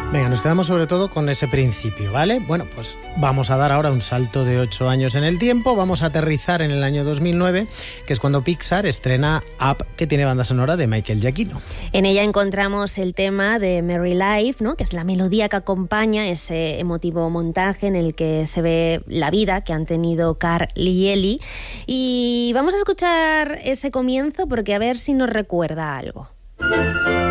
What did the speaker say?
Venga, nos quedamos sobre todo con ese principio, ¿vale? Bueno, pues vamos a dar ahora un salto de 8 años en el tiempo, vamos a aterrizar en el año 2009, que es cuando Pixar estrena Up, que tiene banda sonora de Michael Giacchino. En ella encontramos el tema de Merry Life, ¿no?, que es la melodía que acompaña ese emotivo montaje en el que se ve la vida que han tenido Carl y Ellie. Y vamos a escuchar ese comienzo porque a ver si nos recuerda algo.